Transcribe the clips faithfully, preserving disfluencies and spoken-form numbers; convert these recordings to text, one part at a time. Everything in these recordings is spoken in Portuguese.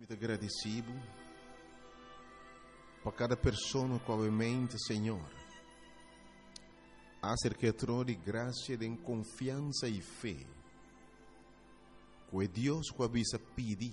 te agradecido por cada pessoa com a mente, Senhor. Acerca de graça, de confiança e fé. Que Deus que avisa pedir,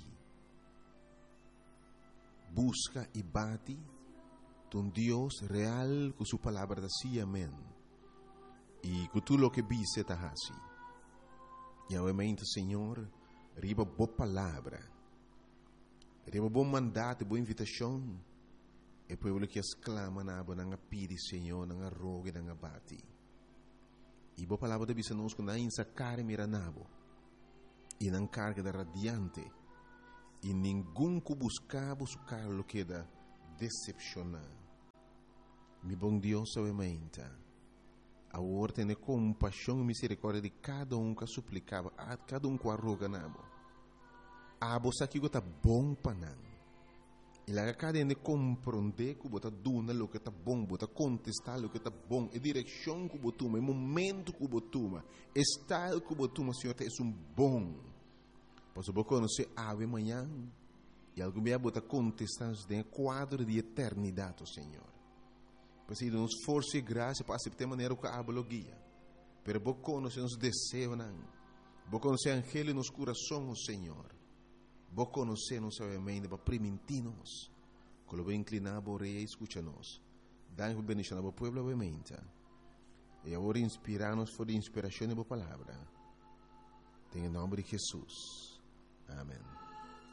busca e bate, um Deus real com sua palavra da si, amém. E que tu lo que vise ta hasi. E obviamente, Senhor, riba boa palavra, riba bom mandato, boa invitação, e o povo que exclama na aba na pidi, Senhor, na roga e na bate. E boa palavra da bisa nos com na insa cara mira nabo, e na carga da radiante, e ninguém que buscava su carlo que da decepcionar. Mi bom Deus, obviamente, a ordem de compaixão e misericórdia de cada um que suplicava, a cada um que arroga nabo. A você que está bom para não. E lá cada um de compreender que você duna o que está bom, você contestar o que está bom, a direção que você toma, o momento que você toma, o estado que você toma, Senhor, é um bom. Pois você conhece ave amanhã e algo me abota contestar em quadro de eternidade, Senhor. Pois aí nos força e graça para aceitar maneira que a aba guia. Pero você conhece nos desejos, você conhece angelo nos corações, Senhor. Você conhece nos obviamente para permitir-nos. Quando você inclinar a orelha e escuta-nos. Dá-nos bendição ao povo, obviamente. E agora inspirar-nos por a inspiração da palavra. Em nome de Jesus. Amém.